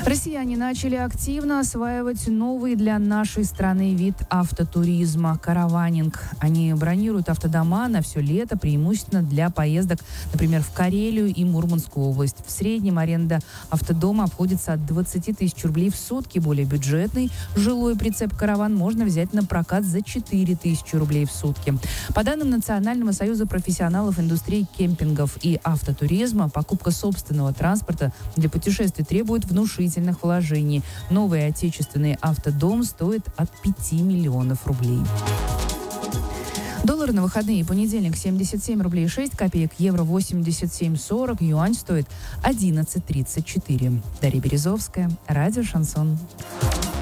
Россияне начали активно осваивать новый для нашей страны вид автотуризма – караванинг. Они бронируют автодома на все лето, преимущественно для поездок, например, в Карелию и Мурманскую область. В среднем аренда автодома обходится от 20 тысяч рублей в сутки. Более бюджетный жилой прицеп-караван можно взять на прокат за 4 тысячи рублей в сутки. По данным Национального союза профессионалов индустрии кемпингов и автотуризма, покупка собственного транспорта для путешествий требует внушительных вложений. Новый отечественный автодом стоит от 5 миллионов рублей. Доллар на выходные: понедельник 77 рублей 6 копеек, евро 87,40, юань стоит 11,34. Дарья Березовская, радио «Шансон».